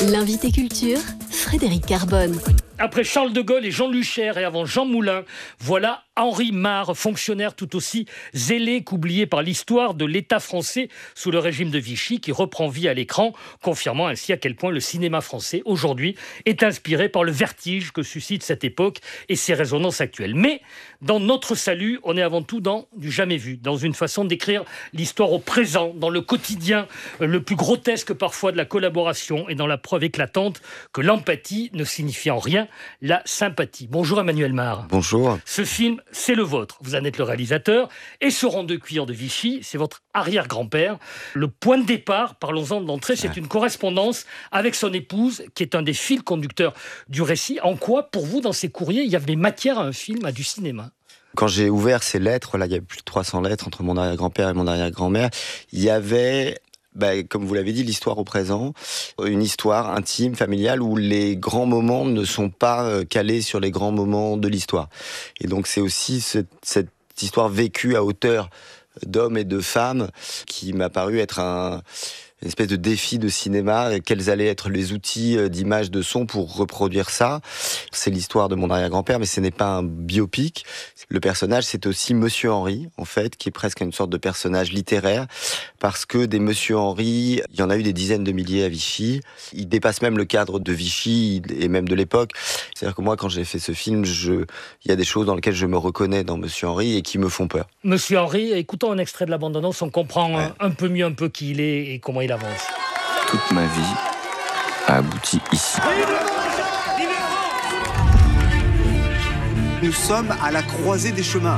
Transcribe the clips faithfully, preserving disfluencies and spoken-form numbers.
L'invité culture, Frédéric Carbone. Après Charles de Gaulle et Jean Luchaire et avant Jean Moulin, voilà Henri Marre, fonctionnaire tout aussi zélé qu'oublié par l'histoire de l'État français sous le régime de Vichy, qui reprend vie à l'écran, confirmant ainsi à quel point le cinéma français, aujourd'hui, est inspiré par le vertige que suscite cette époque et ses résonances actuelles. Mais, dans notre salut, on est avant tout dans du jamais vu, dans une façon d'écrire l'histoire au présent, dans le quotidien le plus grotesque parfois de la collaboration et dans la preuve éclatante que l'empathie ne signifie en rien la sympathie. Bonjour Emmanuel Marre. Bonjour. Ce film, c'est le vôtre. Vous en êtes le réalisateur. Et ce rond de cuir de Vichy, c'est votre arrière-grand-père. Le point de départ, parlons-en d'entrée, c'est une correspondance avec son épouse, qui est un des fils conducteurs du récit. En quoi, pour vous, dans ces courriers, il y avait matière à un film, à du cinéma ? Quand j'ai ouvert ces lettres, là, il y avait plus de trois cents lettres entre mon arrière-grand-père et mon arrière-grand-mère, il y avait... Bah, comme vous l'avez dit, l'histoire au présent, une histoire intime, familiale, où les grands moments ne sont pas calés sur les grands moments de l'histoire. Et donc c'est aussi cette, cette histoire vécue à hauteur d'hommes et de femmes qui m'a paru être un... une espèce de défi de cinéma, quels allaient être les outils d'image, de son pour reproduire ça. C'est l'histoire de mon arrière-grand-père, mais ce n'est pas un biopic. Le personnage, c'est aussi Monsieur Henri, en fait, qui est presque une sorte de personnage littéraire, parce que des Monsieur Henri, il y en a eu des dizaines de milliers à Vichy. Il dépasse même le cadre de Vichy et même de l'époque. C'est-à-dire que moi, quand j'ai fait ce film, je... il y a des choses dans lesquelles je me reconnais dans Monsieur Henri et qui me font peur. Monsieur Henri, écoutons un extrait de la bande-annonce, on comprend ouais. un, un peu mieux un peu qui il est et comment il avance. Toute ma vie a abouti ici. Nous sommes à la croisée des chemins.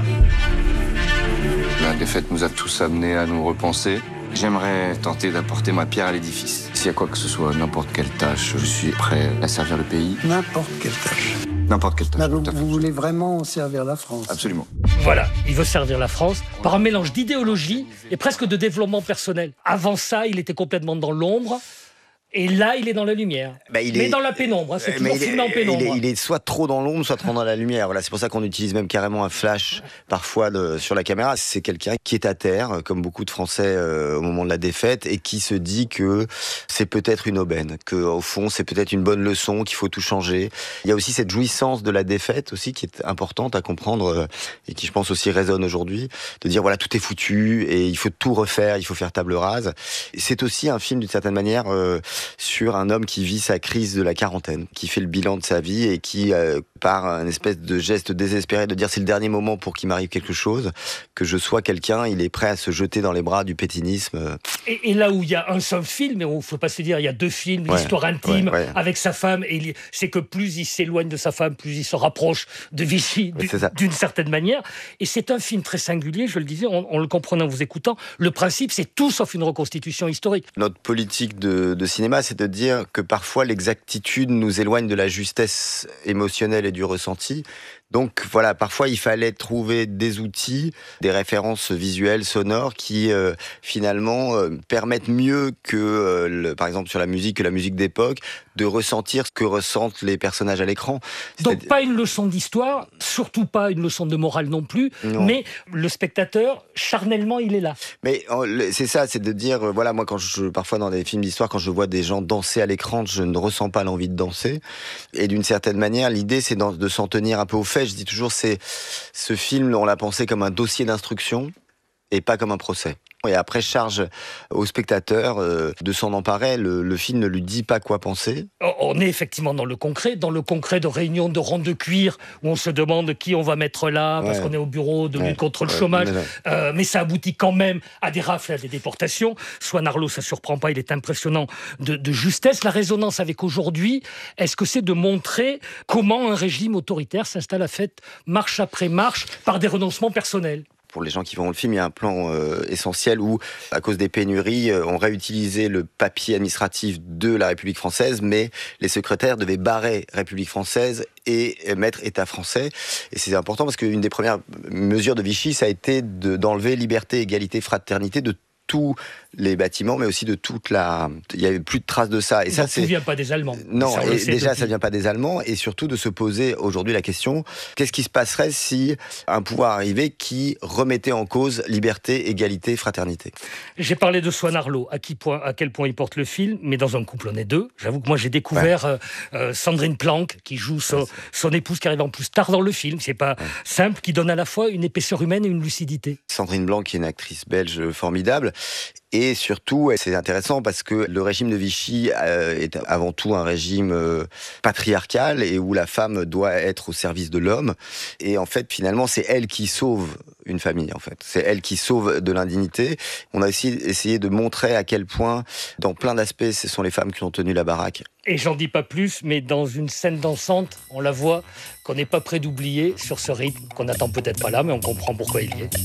La défaite nous a tous amenés à nous repenser. J'aimerais tenter d'apporter ma pierre à l'édifice. S'il y a quoi que ce soit, n'importe quelle tâche, je suis prêt à servir le pays. N'importe quelle tâche. N'importe quelle tâche. Mais vous, vous voulez vraiment servir la France ? Absolument. Voilà, il veut servir la France par un mélange d'idéologie et presque de développement personnel. Avant ça, il était complètement dans l'ombre. Et là, il est dans la lumière. Bah, il mais est... dans la pénombre, hein, c'est toujours filmé en pénombre. Il est, il est soit trop dans l'ombre, soit trop dans la lumière. Voilà, c'est pour ça qu'on utilise même carrément un flash parfois de, sur la caméra. C'est quelqu'un qui est à terre, comme beaucoup de Français euh, au moment de la défaite, et qui se dit que c'est peut-être une aubaine, qu'au fond, c'est peut-être une bonne leçon, qu'il faut tout changer. Il y a aussi cette jouissance de la défaite aussi qui est importante à comprendre euh, et qui, je pense, aussi résonne aujourd'hui, de dire voilà, tout est foutu et il faut tout refaire, il faut faire table rase. Et c'est aussi un film, d'une certaine manière... Euh, sur un homme qui vit sa crise de la quarantaine, qui fait le bilan de sa vie et qui, euh, par un espèce de geste désespéré de dire c'est le dernier moment pour qu'il m'arrive quelque chose, que je sois quelqu'un, il est prêt à se jeter dans les bras du pétinisme. Et, et là où il y a un seul film, et où il ne faut pas se dire il y a deux films, ouais, l'histoire intime ouais, ouais. avec sa femme, et il, c'est que plus il s'éloigne de sa femme, plus il se rapproche de Vichy du, d'une certaine manière. Et c'est un film très singulier, je le disais, on, on le comprenait en vous écoutant. Le principe, c'est tout sauf une reconstitution historique. Notre politique de, de cinéma, c'est de dire que parfois l'exactitude nous éloigne de la justesse émotionnelle et du ressenti. Donc voilà, parfois il fallait trouver des outils, des références visuelles, sonores qui euh, finalement euh, permettent mieux que, euh, le, par exemple sur la musique, que la musique d'époque, de ressentir ce que ressentent les personnages à l'écran. Donc C'est... pas une leçon d'histoire, surtout pas une leçon de morale non plus, non. Mais le spectateur, charnellement, il est là. Mais c'est ça, c'est de dire, voilà, moi quand je, parfois dans des films d'histoire, quand je vois des gens danser à l'écran, je ne ressens pas l'envie de danser. Et d'une certaine manière, l'idée c'est de s'en tenir un peu au fait. Je dis toujours, c'est ce film, on l'a pensé comme un dossier d'instruction et pas comme un procès. Et après, charge au spectateur euh, de s'en emparer. Le, le film ne lui dit pas quoi penser. On est effectivement dans le concret, dans le concret de réunions de ronds de cuir où on se demande qui on va mettre là, parce ouais. qu'on est au bureau de lutte ouais. contre le ouais. chômage. Mais, euh, mais ça aboutit quand même à des rafles, à des déportations. Swan Arlo, ça ne surprend pas, il est impressionnant de, de justesse. La résonance avec aujourd'hui, est-ce que c'est de montrer comment un régime autoritaire s'installe à fait marche après marche par des renoncements personnels ? Pour les gens qui vont le film, il y a un plan euh, essentiel où, à cause des pénuries, euh, on réutilisait le papier administratif de la République française, mais les secrétaires devaient barrer République française et mettre État français. Et c'est important parce qu'une des premières mesures de Vichy, ça a été de, d'enlever liberté, égalité, fraternité de tous les bâtiments, mais aussi de toute la... Il n'y avait plus de traces de ça. Et Donc, ça, ça ne vient pas des Allemands. Non, ça, et déjà, depuis... ça ne vient pas des Allemands, et surtout de se poser aujourd'hui la question, qu'est-ce qui se passerait si un pouvoir arrivait qui remettait en cause liberté, égalité, fraternité? J'ai parlé de Swan Arlo, à, qui point, à quel point il porte le film, mais dans Un couple, on est deux. J'avoue que moi, j'ai découvert ouais. euh, euh, Sandrine Planck, qui joue son, ouais, son épouse, qui arrive en plus tard dans le film. C'est pas ouais. simple, qui donne à la fois une épaisseur humaine et une lucidité. Sandrine Blanc, qui est une actrice belge formidable. Et surtout, c'est intéressant parce que le régime de Vichy euh, est avant tout un régime euh, patriarcal et où la femme doit être au service de l'homme. Et en fait, finalement, c'est elle qui sauve une famille, en fait. C'est elle qui sauve de l'indignité. On a aussi essayé de montrer à quel point, dans plein d'aspects, ce sont les femmes qui ont tenu la baraque. Et j'en dis pas plus, mais dans une scène dansante, on la voit, qu'on n'est pas prêt d'oublier sur ce rythme, qu'on n'attend peut-être pas là, mais on comprend pourquoi il y est.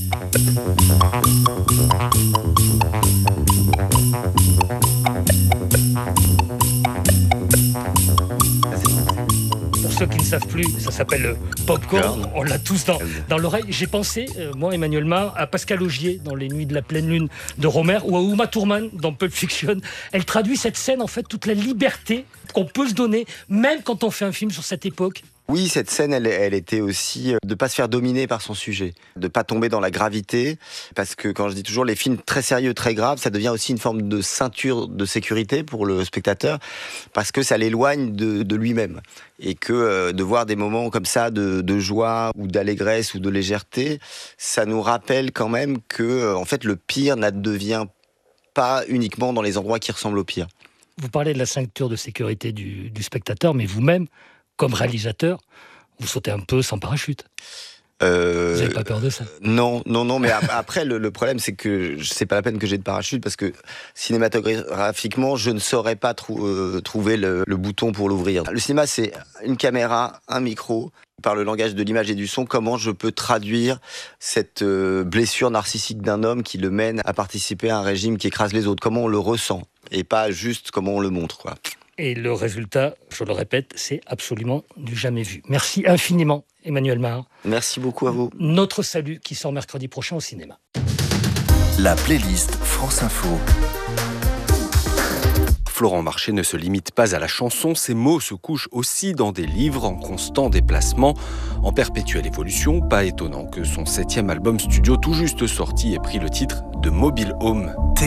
Pour ceux qui ne savent plus, ça s'appelle le popcorn. On l'a tous dans, dans l'oreille. J'ai pensé, euh, moi, Emmanuel Mar, à Pascal Augier dans Les Nuits de la pleine lune de Rohmer ou à Uma Thurman dans Pulp Fiction. Elle traduit cette scène, en fait, toute la liberté qu'on peut se donner, même quand on fait un film sur cette époque. Oui, cette scène, elle, elle était aussi de ne pas se faire dominer par son sujet, de ne pas tomber dans la gravité, parce que quand je dis toujours les films très sérieux, très graves, ça devient aussi une forme de ceinture de sécurité pour le spectateur, parce que ça l'éloigne de, de lui-même. Et que euh, de voir des moments comme ça de, de joie ou d'allégresse ou de légèreté, ça nous rappelle quand même que euh, en fait, le pire n'advient pas uniquement dans les endroits qui ressemblent au pire. Vous parlez de la ceinture de sécurité du, du spectateur, mais vous-même, comme réalisateur, vous sautez un peu sans parachute. Euh, vous n'avez pas peur de ça? Non, non, non. Mais après, le, le problème, c'est que c'est pas la peine que j'ai de parachute parce que cinématographiquement, je ne saurais pas trou- euh, trouver le, le bouton pour l'ouvrir. Le cinéma, c'est une caméra, un micro. Par le langage de l'image et du son, comment je peux traduire cette euh, blessure narcissique d'un homme qui le mène à participer à un régime qui écrase les autres? Comment on le ressent et pas juste comment on le montre, quoi. Et le résultat, je le répète, c'est absolument du jamais vu. Merci infiniment, Emmanuel Mar. Merci beaucoup à vous. Notre salut qui sort mercredi prochain au cinéma. La playlist France Info. Florent Marché ne se limite pas à la chanson, ses mots se couchent aussi dans des livres en constant déplacement, en perpétuelle évolution. Pas étonnant que son septième album studio tout juste sorti ait pris le titre de Mobile Home.